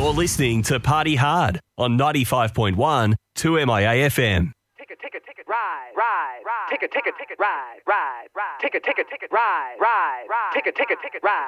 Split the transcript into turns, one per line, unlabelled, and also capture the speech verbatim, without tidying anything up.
You're listening to Party Hard on ninety-five point one two M I A F M.
Ticket, ticket, ticket, ride, ride, ride. Ticket, ticket, ticket, ride, ride, ride. Ticket, ticket, ticket, ride, ride, ride. Ticket, ticket, ticket, ride.